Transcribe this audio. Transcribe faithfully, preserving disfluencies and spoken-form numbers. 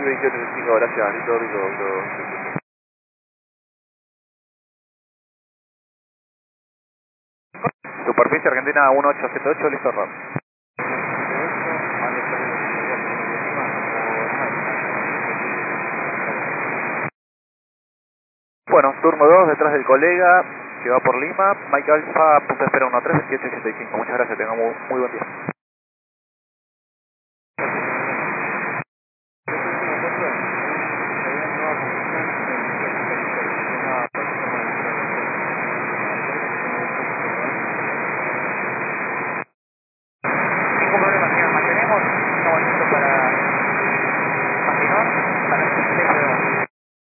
veintiocho sesenta y cinco, gracias, listo, rico, listo. Superficie Argentina uno ocho siete ocho, listo, error. Bueno, turno dos, detrás del colega, que va por Lima, Mike Alfa, punto espera uno tres, veintiocho ochenta y cinco. Muchas gracias, tengamos muy buen día.